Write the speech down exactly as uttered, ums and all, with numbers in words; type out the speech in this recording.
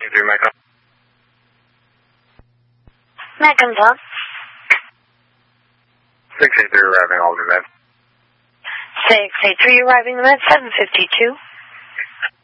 fifty-three, Mike. Mac comes on. six eight three arriving, Alder Med. six eight three arriving, Med, seven fifty-two.